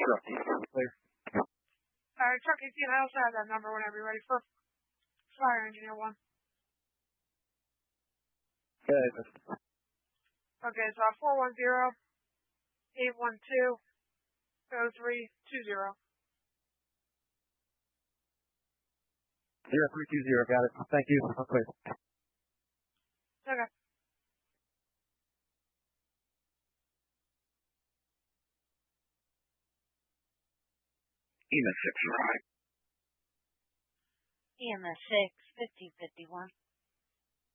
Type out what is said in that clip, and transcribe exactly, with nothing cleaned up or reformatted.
Truck E C, clear. Alright, Truck E C, and I also have that number whenever you're ready for Fire Engineer one. Okay. Okay, so four one zero, eight one two, oh three two zero. zero three two zero, got it. Thank you. Okay. Okay. E M S six, right. E M S six, fifty fifty-one.